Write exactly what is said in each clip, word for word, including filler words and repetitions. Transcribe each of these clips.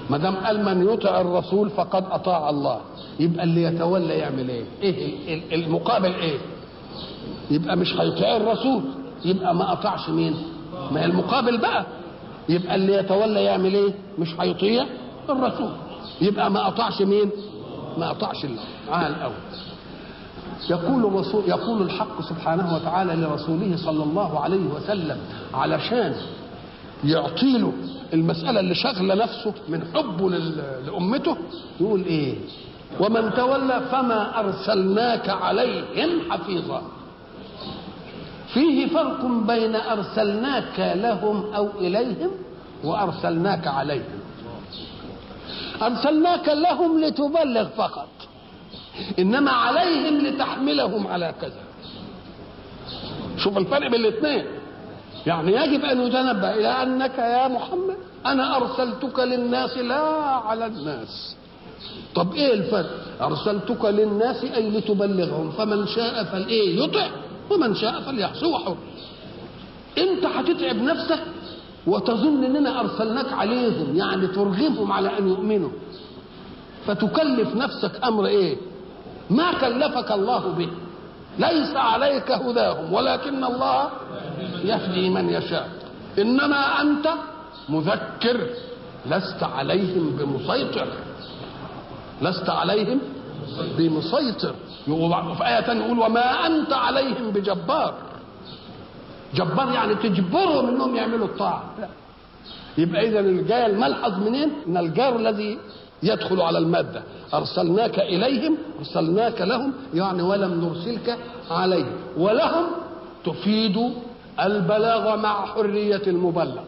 ما دام قال من يطع الرسول فقد اطاع الله، يبقى اللي يتولى يعمل ايه؟ ايه المقابل ايه؟ يبقى مش هيطيع الرسول، يبقى ما اطاعش مين؟ ما المقابل بقى، يبقى اللي يتولى يعمل ايه؟ مش هيطيع الرسول، يبقى ما اطاعش مين؟ ما اطاعش الله. تعال الاول يقول الرسول، يقول الحق سبحانه وتعالى لرسوله صلى الله عليه وسلم علشان يعطي له المسألة اللي شغله نفسه من حبه لأمته، يقول ايه؟ ومن تولى فما أرسلناك عليهم حفيظا. فيه فرق بين أرسلناك لهم أو إليهم وأرسلناك عليهم. أرسلناك لهم لتبلغ فقط، إنما عليهم لتحملهم على كذا. شوف الفرق بين الاثنين. يعني يجب أن يتنبه إلى أنك يا محمد أنا أرسلتك للناس لا على الناس. طب إيه الفرق؟ أرسلتك للناس أي لتبلغهم، فمن شاء فالإيه يطع ومن شاء فليعصي وحر. أنت هتتعب نفسك وتظن أننا أرسلناك عليهم، يعني ترغمهم على أن يؤمنوا، فتكلف نفسك أمر إيه؟ ما كلفك الله به. ليس عليك هداهم ولكن الله يهدي من يشاء، إنما أنت مذكر لست عليهم بمسيطر، لست عليهم بمسيطر. في آية ثانية يقول وما أنت عليهم بجبار. جبار يعني تجبرهم انهم يعملوا الطاعة. لا. يبقى إذا الجاية الملحظ منين؟ إن الجار الذي يدخل على المادة. أرسلناك إليهم، أرسلناك لهم، يعني ولم نرسلك عليهم. ولهم تفيد البلاغ مع حرية المبلغ،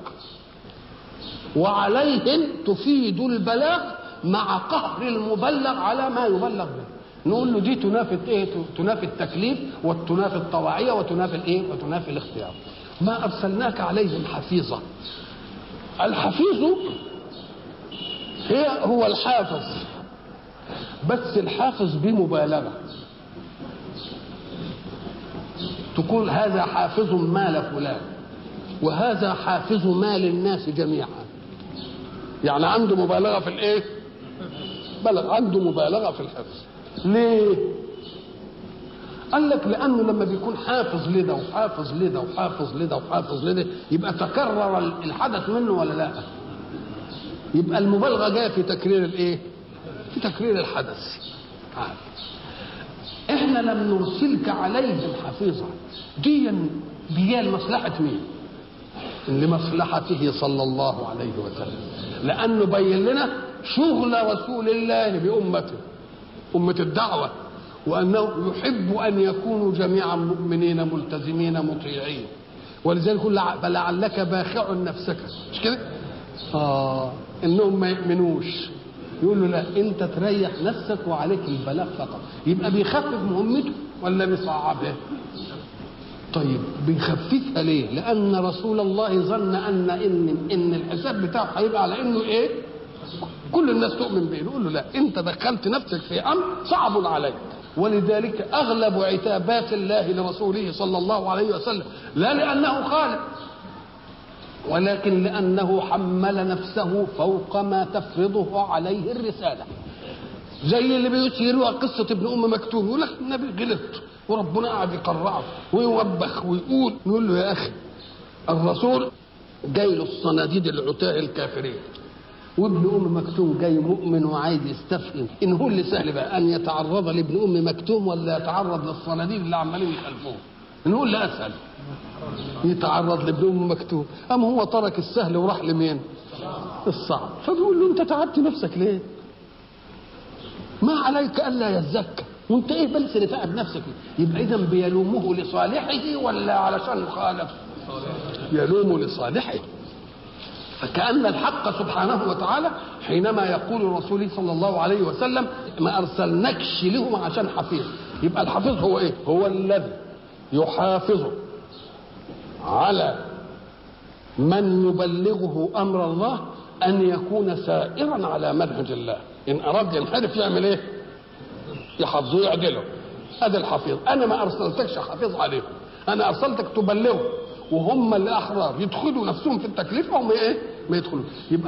وعليهم تفيد البلاغ مع قهر المبلغ على ما يبلغ به. نقول له دي تنافي ايه؟ تنافي التكليف وتنافي الطواعية وتنافي الايه؟ وتنافي الاختيار. ما أرسلناك عليهم حفيظا. الحفيظ هي هو الحافظ، بس الحافظ بمبالغة. تقول هذا حافظ مال فلان وهذا حافظ مال الناس جميعا، يعني عنده مبالغة في الايه؟ بلغ عنده مبالغة في الحفظ. ليه؟ قال لك لأنه لما بيكون حافظ لده وحافظ لده وحافظ لده وحافظ لده يبقى تكرر الحدث منه ولا لا؟ يبقى المبالغة جاية في تكرير الايه؟ في تكرير الحدث. عارف. احنا لم نرسلك عليهم حفيظا، دي دي لمصلحة مين؟ لمصلحته صلى الله عليه وسلم، لأنه بين لنا شغل رسول الله بأمته، أمة الدعوة، وأنه يحب أن يكونوا جميعا مؤمنين ملتزمين مطيعين. ولذلك يقول فلعلك باخع نفسك، مش كده؟ آه إنهم ما يؤمنوش، يقول له لا أنت تريح نفسك وعليك البلاغ فقط. يبقى بيخفف مهمته ولا بيصعبها؟ طيب بيخففها ليه؟ لأن رسول الله ظن أن إن إن الحساب بتاعه هيبقى على إنه إيه؟ كل الناس تؤمن به. يقول له لا أنت دخلت نفسك في أمر صعب عليك. ولذلك أغلب عتابات الله لرسوله صلى الله عليه وسلم لا لأنه خالق، ولكن لأنه حمل نفسه فوق ما تفرضه عليه الرسالة. زي اللي بيسيروا قصة ابن أم مكتوم، يقول لك النبي غلط وربنا قاعد يقرعه ويوبخ ويقول. نقول له يا أخي الرسول جاي له الصناديد العتاة الكافرين، وابن أم مكتوم جاي مؤمن وعايز يستفهم. إن هو اللي سهل بقى أن يتعرض لابن أم مكتوم ولا يتعرض للصناديد اللي عمالين يخلفوه؟ إن هو اللي أسهل يتعرض لابن أم مكتوم، أما هو ترك السهل وراح لمين؟ الصعب. فبيقول له أنت تعبت نفسك ليه؟ ما عليك ألا يزكى، وأنت إيه بلس اللي تعب نفسك؟ يبقى إذا بيلومه لصالحه ولا علشان خالف؟ يلومه لصالحه. فكأن الحق سبحانه وتعالى حينما يقول الرسول صلى الله عليه وسلم ما أرسلناكش لهم عشان حفيظ، يبقى الحفيظ هو إيه؟ هو الذي يحافظ على من يبلغه أمر الله أن يكون سائرا على منهج الله. إن أراد ينحرف يعمل إيه؟ يحفظه يعدله. هذا الحفيظ. أنا ما أرسلتكش حفيظ عليهم، أنا أرسلتك تبلغه، وهم اللي أحرار يدخلوا نفسهم في التكليف أو ما إيه؟ ما يدخلوا. يبقى